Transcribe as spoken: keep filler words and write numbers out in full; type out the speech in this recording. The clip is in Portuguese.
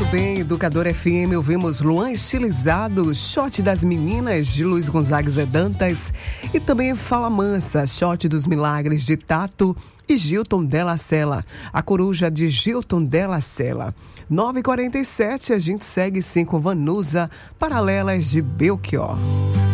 bem, Educador F M, ouvimos Luan Estilizado, Shot das Meninas, de Luiz Gonzaga e Dantas, e também Fala Mansa, Shot dos Milagres, de Tato e Gilton Della Sela, a coruja de Gilton Della Sela. nove e quarenta e sete, a gente segue sim com Vanusa, Paralelas de Belchior.